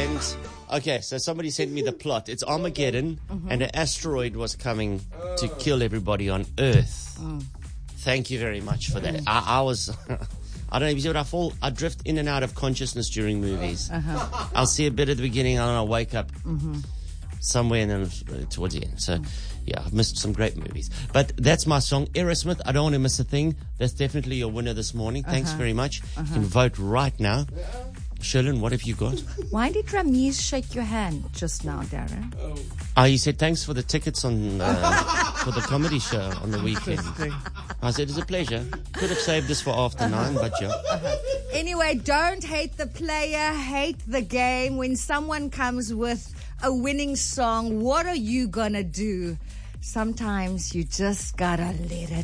friends. Okay, so somebody sent me the plot. It's Armageddon, and an asteroid was coming to kill everybody on Earth. Thank you very much for that. I was... I don't know, you see what I drift in and out of consciousness during movies. I'll see a bit at the beginning and I'll wake up somewhere and then towards the end. So, yeah, I've missed some great movies. But that's my song, Aerosmith. I don't want to miss a thing. That's definitely your winner this morning. Thanks very much. You can vote right now. Sherlyn, what have you got? Why did Ramiz shake your hand just now, Darren? He said thanks for the tickets on for the comedy show on the weekend. I said it's a pleasure. Could have saved this for after 9, but yeah. Anyway, don't hate the player, hate the game. When someone comes with a winning song, what are you gonna do? Sometimes you just gotta let it